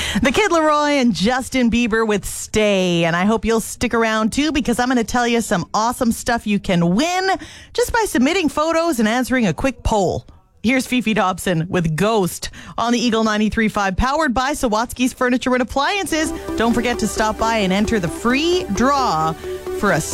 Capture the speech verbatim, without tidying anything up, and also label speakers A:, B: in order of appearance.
A: The Kid Laroi and Justin Bieber with Stay. And I hope you'll stick around too, because I'm going to tell you some awesome stuff you can win just by submitting photos and answering a quick poll. Here's Fifi Dobson with Ghost on the Eagle ninety-three point five, powered by Sawatsky's Furniture and Appliances. Don't forget to stop by and enter the free draw for a